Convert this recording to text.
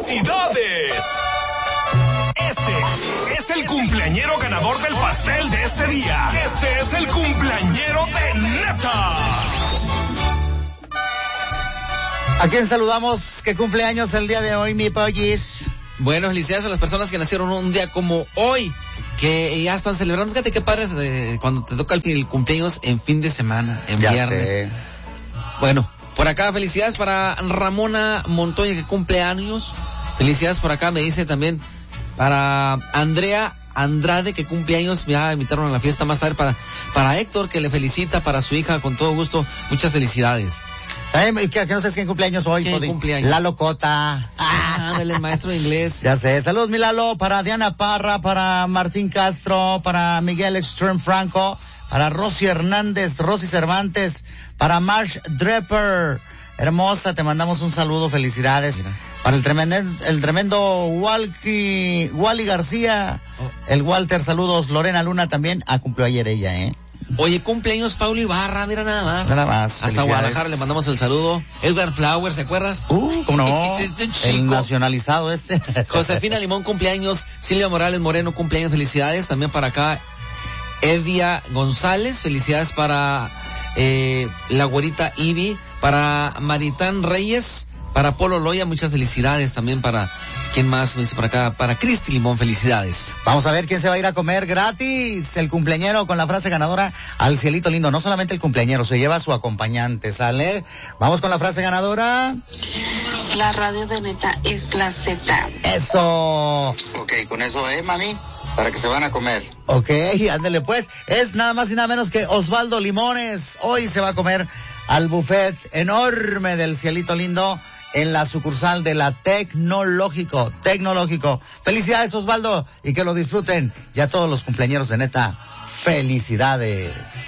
¡Felicidades! Este es el cumpleañero ganador del pastel de este día. Este es el cumpleañero de Neta. ¿A quién saludamos? ¿Qué cumpleaños el día de hoy, mi pollis? Bueno, felicidades a las personas que nacieron un día como hoy, que ya están celebrando. Fíjate qué padre es cuando te toca el cumpleaños en fin de semana, en ya viernes. Sé. Bueno, por acá felicidades para Ramona Montoya, que cumple años. Felicidades por acá, me dice también para Andrea Andrade, que cumple años. Ya invitaron a la fiesta más tarde. Para Héctor, que le felicita, para su hija, con todo gusto. Muchas felicidades. ¿Que no sabes quién cumpleaños hoy? ¿Quién cumpleaños? Lalo Cota. Ándale, el maestro de inglés. Ya sé. Saludos, mi Lalo, para Diana Parra, para Martín Castro, para Miguel Extreme Franco, para Rosy Hernández, Rosy Cervantes, para Marsh Draper. Hermosa, te mandamos un saludo, felicidades. Mira. Para el tremendo Wally García, el Walter, saludos. Lorena Luna también, cumplió ayer ella, Oye, cumpleaños Paulo Ibarra, mira nada más. Nada más. Hasta Guadalajara le mandamos el saludo. Edward Flowers, ¿se acuerdas? ¿Cómo no? El nacionalizado Josefina Limón, cumpleaños. Silvia Morales Moreno, cumpleaños, felicidades. También para acá, Edia González, felicidades para la güerita Ivy, para Maritán Reyes, para Polo Loya, muchas felicidades. También para, ¿quién más me dice por acá? Para Cristi Limón, felicidades. Vamos a ver quién se va a ir a comer gratis. El cumpleañero con la frase ganadora al cielito lindo. No solamente el cumpleañero, se lleva a su acompañante, ¿sale? Vamos con la frase ganadora. La radio de Neta es la Z. Eso. Ok, con eso, mami, para que se van a comer. Ok, ándele pues. Es nada más y nada menos que Osvaldo Limones. Hoy se va a comer al buffet enorme del cielito lindo en la sucursal de la Tecnológico. Felicidades, Osvaldo, y que lo disfruten. Y a todos los cumpleañeros de Neta, felicidades.